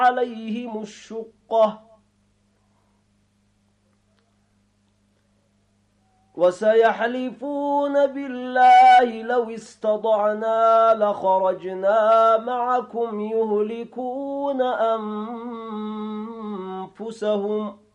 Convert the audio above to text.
عليهم الشقة وسيحلفون بالله لو استطعنا لخرجنا معكم يهلكون أنفسهم